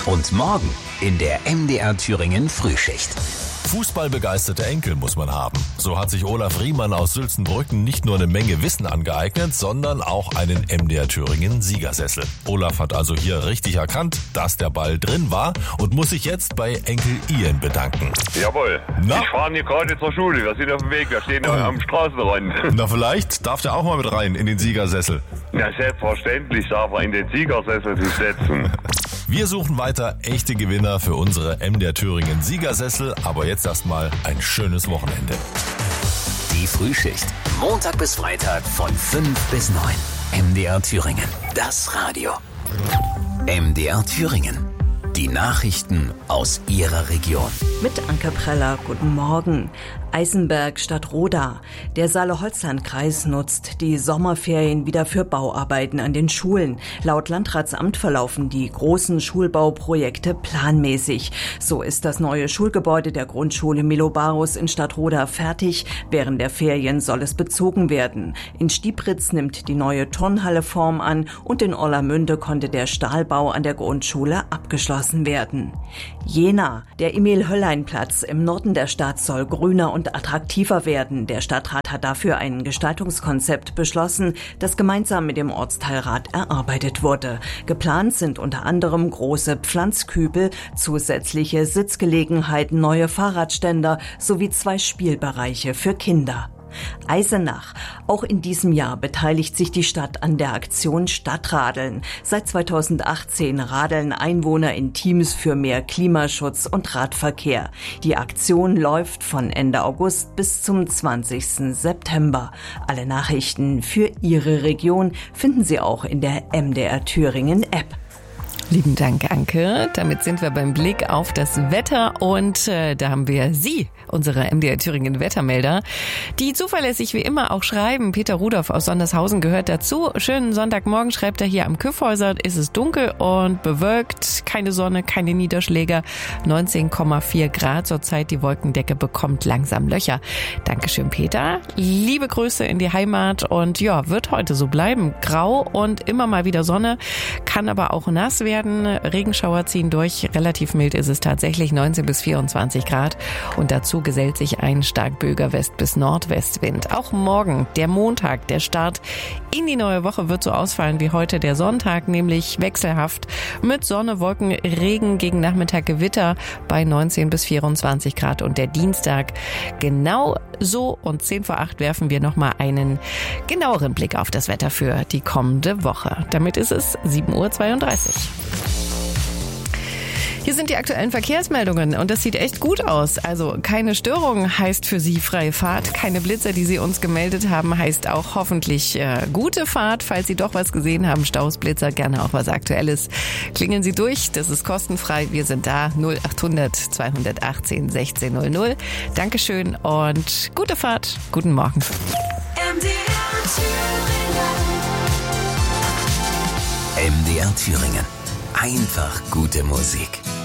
Und morgen in der MDR Thüringen Frühschicht. Fußballbegeisterte Enkel muss man haben. So hat sich Olaf Riemann aus Sülzenbrücken nicht nur eine Menge Wissen angeeignet, sondern auch einen MDR Thüringen Siegersessel. Olaf hat also hier richtig erkannt, dass der Ball drin war und muss sich jetzt bei Enkel Ian bedanken. Jawohl. Na? Ich fahre hier gerade zur Schule. Wir sind auf dem Weg. Wir stehen am Straßenrand. Na, vielleicht darf der auch mal mit rein in den Siegersessel. Na, selbstverständlich darf er in den Siegersessel sich setzen. Wir suchen weiter echte Gewinner für unsere MDR Thüringen Siegersessel, aber jetzt erstmal ein schönes Wochenende. Die Frühschicht. Montag bis Freitag von 5 bis 9. MDR Thüringen. Das Radio. MDR Thüringen. Die Nachrichten aus Ihrer Region. Mit Anke Preller, guten Morgen. Eisenberg statt Roda. Der Saale-Holzland-Kreis nutzt die Sommerferien wieder für Bauarbeiten an den Schulen. Laut Landratsamt verlaufen die großen Schulbauprojekte planmäßig. So ist das neue Schulgebäude der Grundschule Milobarus in Stadtroda fertig. Während der Ferien soll es bezogen werden. In Stiepritz nimmt die neue Turnhalle Form an und in Orlamünde konnte der Stahlbau an der Grundschule abgeschlossen werden. Jena. Der Emil-Hölllein-Platz im Norden der Stadt soll grüner und attraktiver werden. Der Stadtrat hat dafür ein Gestaltungskonzept beschlossen, das gemeinsam mit dem Ortsteilrat erarbeitet wurde. Geplant sind unter anderem große Pflanzkübel, zusätzliche Sitzgelegenheiten, neue Fahrradständer sowie 2 Spielbereiche für Kinder. Eisenach. Auch in diesem Jahr beteiligt sich die Stadt an der Aktion Stadtradeln. Seit 2018 radeln Einwohner in Teams für mehr Klimaschutz und Radverkehr. Die Aktion läuft von Ende August bis zum 20. September. Alle Nachrichten für Ihre Region finden Sie auch in der MDR Thüringen App. Lieben Dank, Anke. Damit sind wir beim Blick auf das Wetter und da haben wir Sie, unsere MDR Thüringen Wettermelder, die zuverlässig wie immer auch schreiben. Peter Rudolph aus Sondershausen gehört dazu. Schönen Sonntagmorgen, schreibt er hier am Kyffhäuser. Ist es dunkel und bewölkt, keine Sonne, keine Niederschläge, 19,4 Grad zurzeit. Die Wolkendecke bekommt langsam Löcher. Dankeschön, Peter. Liebe Grüße in die Heimat und ja, wird heute so bleiben. Grau und immer mal wieder Sonne, kann aber auch nass werden. Regenschauer ziehen durch. Relativ mild ist es tatsächlich, 19 bis 24 Grad. Und dazu gesellt sich ein stark böiger West- bis Nordwestwind. Auch morgen, der Montag, der Start in die neue Woche wird so ausfallen wie heute der Sonntag, nämlich wechselhaft mit Sonne, Wolken, Regen, gegen Nachmittag Gewitter bei 19 bis 24 Grad. Und der Dienstag genau so, und 10 vor 8 werfen wir nochmal einen genaueren Blick auf das Wetter für die kommende Woche. Damit ist es 7:32 Uhr. Hier sind die aktuellen Verkehrsmeldungen und das sieht echt gut aus. Also keine Störung heißt für Sie freie Fahrt. Keine Blitzer, die Sie uns gemeldet haben, heißt auch hoffentlich gute Fahrt. Falls Sie doch was gesehen haben, Staus, Blitzer, gerne auch was Aktuelles. Klingeln Sie durch, das ist kostenfrei. Wir sind da, 0800 218 1600. Dankeschön und gute Fahrt, guten Morgen. MDR Thüringen. Einfach gute Musik.